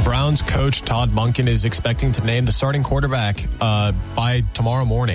Browns coach Todd Monken is expecting to name the starting quarterback by tomorrow morning.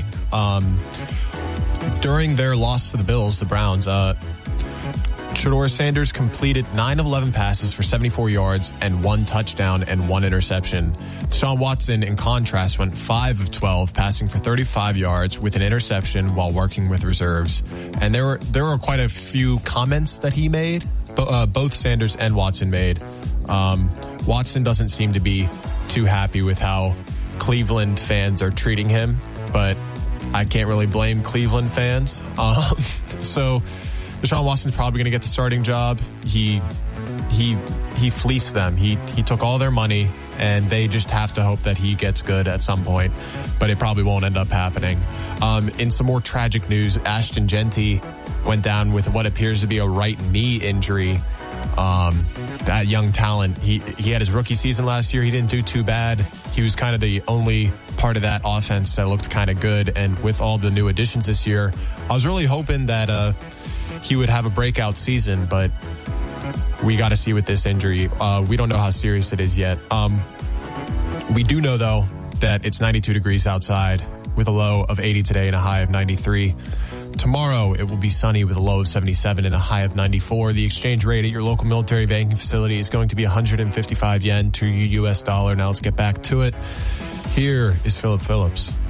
During their loss to the Bills, the Browns, Shedeur Sanders completed 9 of 11 passes for 74 yards and 1 touchdown and 1 interception. Deshaun Watson, in contrast, went 5 of 12, passing for 35 yards with an interception while working with reserves. And there were quite a few comments that he made, both Sanders and Watson made. Watson doesn't seem to be too happy with how Cleveland fans are treating him, but I can't really blame Cleveland fans. So Deshaun Watson's probably going to get the starting job. He fleeced them. He took all their money, and they just have to hope that he gets good at some point, but it probably won't end up happening. In some more tragic news, Ashton Genty went down with what appears to be a right knee injury. That young talent, he had his rookie season last year. He didn't do too bad. He was kind of the only part of that offense that looked kind of good. And with all the new additions this year, I was really hoping that he would have a breakout season, but we got to see with this injury. We don't know how serious it is yet. We do know, though, that it's 92 degrees outside with a low of 80 today and a high of 93. Tomorrow, it will be sunny with a low of 77 and a high of 94. The exchange rate at your local military banking facility is going to be 155 yen to your U.S. dollar. Now let's get back to it. Here is Philip Phillips.